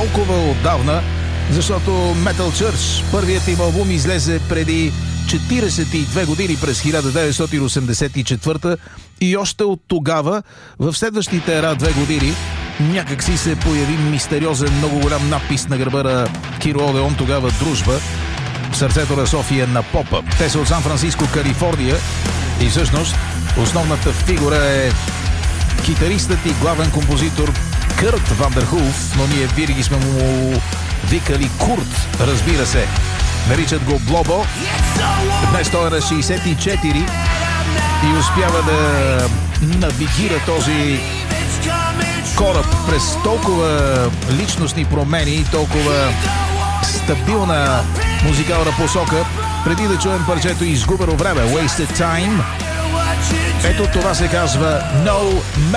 толкова отдавна, защото Metal Church, първият им албум, излезе преди 42 години през 1984 и още от тогава, в следващите 2 години, някак си се появи мистериозен, много голям надпис на гърба на Киро Одеон, тогава Дружба, в сърцето на София на попа. Те са от Сан-Франциско, Калифорния и всъщност основната фигура е китаристът и главен композитор Кърт Вандерхулф, но ние винаги сме му викали Курт, разбира се. Наричат го Блобо. Днес той е на 64 и успява да навигира този кораб през толкова личностни промени и толкова стабилна музикална посока. Преди да чуем парчето изгубено време, Wasted Time, ето това се казва No